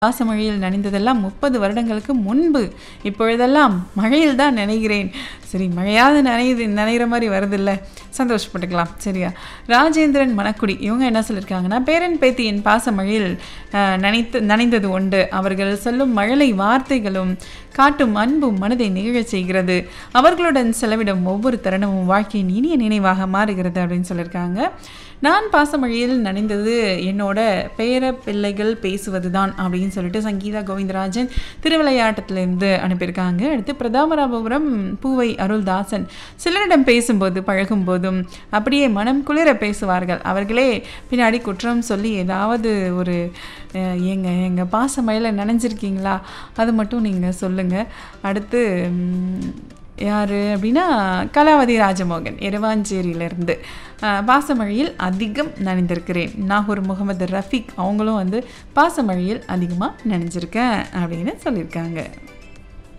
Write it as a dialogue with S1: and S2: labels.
S1: பாசமழையில் நனைந்ததெல்லாம் 30 வருடங்களுக்கு முன்பு. இப்பொழுதெல்லாம் மழையில் தான் நனைகிறேன். சரி, மழையாவது நனைகிற மாதிரி வருதில்ல, சந்தோஷப்பட்டுக்கலாம். சரியா? ராஜேந்திரன் மணக்குடி இவங்க என்ன சொல்லியிருக்காங்கன்னா, பேரன் பேத்தியின் பாசமழையில் நனைந்தது உண்டு. அவர்கள் சொல்லும் மழலை வார்த்தைகளும் காட்டும் அன்பும் மனதை நெகிழச் செய்கிறது. அவர்களுடன் செலவிடும் ஒவ்வொரு தருணமும் வாழ்க்கையின் இனிய நினைவாக மாறுகிறது அப்படின்னு சொல்லியிருக்காங்க. நான் பாசமழையில் நனைந்தது என்னோட பேர பிள்ளைகள் பேசுவது தான் அப்படின்னு சொல்லிட்டு சங்கீதா கோவிந்தராஜன் திருவிளையாட்டத்திலேருந்து அனுப்பியிருக்காங்க. அடுத்து பிரதாமராபபுரம் பூவை அருள்தாசன், சிலரிடம் பேசும்போது பழகும்போதும் அப்படியே மனம் குளிர பேசுவார்கள். அவர்களே பின்னாடி குற்றம் சொல்லி ஏதாவது ஒரு எங்கள் பாசமழையில் நனைஞ்சிருக்கீங்களா அது மட்டும் நீங்கள் சொல்லுங்கள். அடுத்து யார் அப்படின்னா கலாவதி ராஜமோகன் எரவாஞ்சேரியிலேருந்து பாசமழையில் அதிகம் நனைந்திருக்கிறேன். நாகூர் முகமது ரஃபீக் அவங்களும் பாசமழையில் அதிகமாக நனைஞ்சிருக்கேன் அப்படின்னு சொல்லியிருக்காங்க.